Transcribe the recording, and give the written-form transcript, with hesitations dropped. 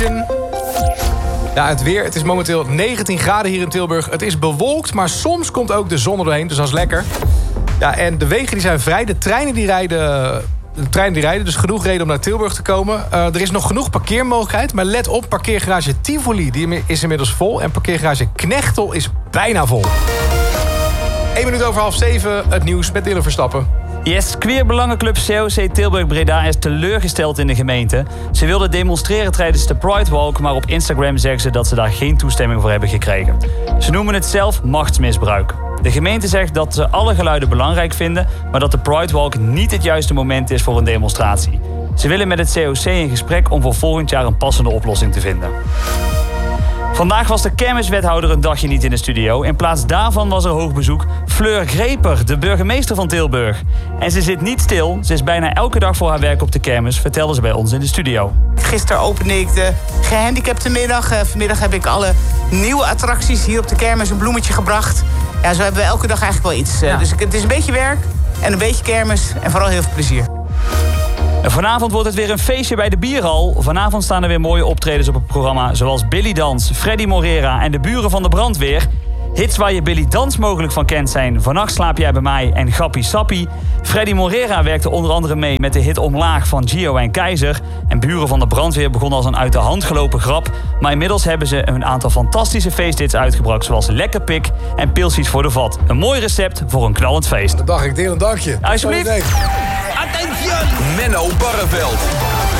Vision. Ja, het weer. Het is momenteel 19 graden hier in Tilburg. Het is bewolkt, maar soms komt ook de zon er doorheen. Dus dat is lekker. Ja, en de wegen die zijn vrij. De treinen die rijden, dus genoeg reden om naar Tilburg te komen. Er is nog genoeg parkeermogelijkheid. Maar let op, parkeergarage Tivoli die is inmiddels vol. En parkeergarage Knechtel is bijna vol. 1 minuut over 6:30, het nieuws met Dylan Verstappen. Yes, queerbelangenclub COC Tilburg-Breda is teleurgesteld in de gemeente. Ze wilden demonstreren tijdens de Pride Walk, maar op Instagram zeggen ze dat ze daar geen toestemming voor hebben gekregen. Ze noemen het zelf machtsmisbruik. De gemeente zegt dat ze alle geluiden belangrijk vinden, maar dat de Pride Walk niet het juiste moment is voor een demonstratie. Ze willen met het COC in gesprek om voor volgend jaar een passende oplossing te vinden. Vandaag was de kermiswethouder een dagje niet in de studio. In plaats daarvan was er hoog bezoek Fleur Greper, de burgemeester van Tilburg. En ze zit niet stil. Ze is bijna elke dag voor haar werk op de kermis, vertelde ze bij ons in de studio. Gisteren opende ik de gehandicaptenmiddag. Vanmiddag heb ik alle nieuwe attracties hier op de kermis een bloemetje gebracht. Ja, zo hebben we elke dag eigenlijk wel iets. Dus het is een beetje werk en een beetje kermis en vooral heel veel plezier. En vanavond wordt het weer een feestje bij de Bierhal. Vanavond staan er weer mooie optredens op het programma, zoals Billy Dans, Freddy Morera en de buren van de brandweer. Hits waar je Billy Dans mogelijk van kent zijn Vannacht slaap jij bij mij en Gappie Sappie. Freddy Morera werkte onder andere mee met de hit Omlaag van Gio en Keizer. En buren van de brandweer begonnen als een uit de hand gelopen grap. Maar inmiddels hebben ze een aantal fantastische feesthits uitgebracht, zoals Lekker Pik en Pilsies voor de Vat. Een mooi recept voor een knallend feest. Dag, ik deel een dankje. Alsjeblieft. Attention! Menno Barreveld.